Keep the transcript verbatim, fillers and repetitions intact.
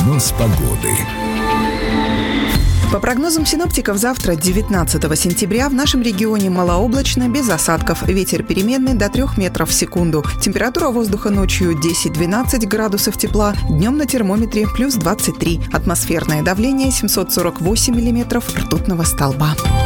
Прогноз погоды. По прогнозам синоптиков, завтра, девятнадцатого сентября, в нашем регионе малооблачно, без осадков. Ветер переменный до трёх метров в секунду. Температура воздуха ночью десять-двенадцать градусов тепла, днем на термометре плюс двадцать три. Атмосферное давление семьсот сорок восемь миллиметров ртутного столба.